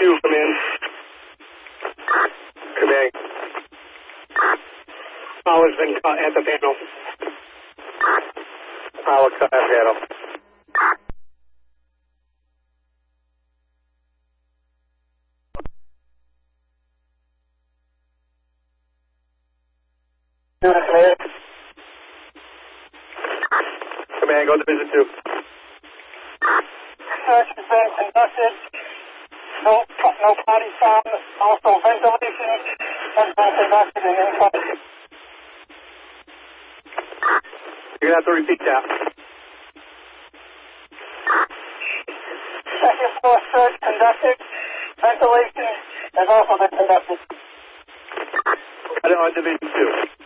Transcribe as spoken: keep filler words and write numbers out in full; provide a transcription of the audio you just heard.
two, come in. Command. Power's been cut at the panel. Power cut at panel. Command. Command, go to visit two. Search has been conducted. No, no body found. Also, ventilation has been conducted in inside. You're going to have to repeat that. Second floor search conducted. Ventilation has also been conducted. Got it on Division two.